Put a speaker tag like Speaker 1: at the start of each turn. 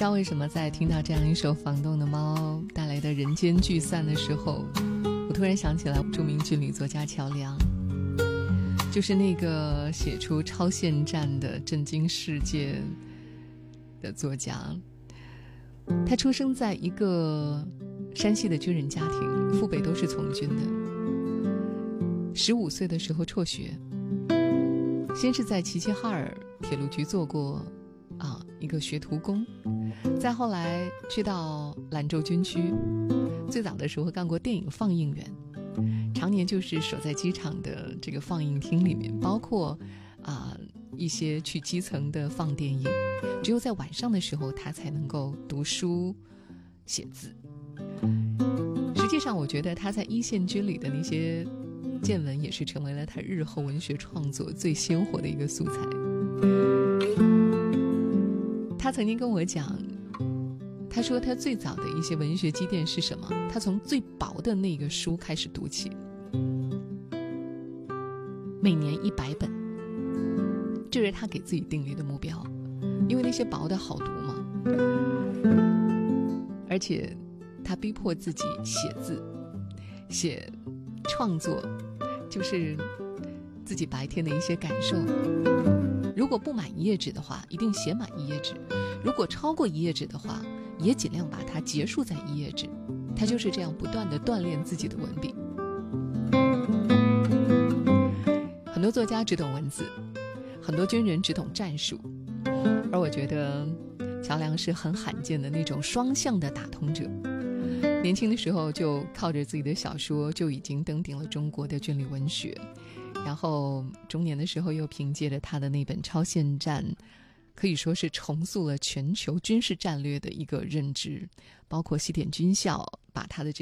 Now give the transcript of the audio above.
Speaker 1: 知道为什么在听到这样一首《房东的猫》带来的人间聚散的时候，我突然想起来著名军旅作家乔梁，就是那个写出超限战的震惊世界的作家。他出生在一个山西的军人家庭，父辈都是从军的。15岁的时候辍学，先是在齐齐哈尔铁路局做过一个学徒工，再后来去到兰州军区，最早的时候干过电影放映员，常年就是守在机场的这个放映厅里面，包括一些去基层的放电影，只有在晚上的时候他才能够读书写字。实际上我觉得他在一线军里的那些见闻也是成为了他日后文学创作最鲜活的一个素材。他曾经跟我讲，他说他最早的一些文学积淀是什么？他从最薄的那个书开始读起，每年100本，这是他给自己定立的目标，因为那些薄的好读嘛。而且他逼迫自己写字，写创作，就是自己白天的一些感受。如果不满1页纸的话，一定写满1页纸；如果超过1页纸的话，也尽量把它结束在1页纸。他就是这样不断地锻炼自己的文笔。很多作家只懂文字，很多军人只懂战术，而我觉得乔梁是很罕见的那种双向的打通者。年轻的时候就靠着自己的小说就已经登顶了中国的军旅文学，然后中年的时候又凭借着他的那本《超限战》，可以说是重塑了全球军事战略的一个认知，包括西点军校把他的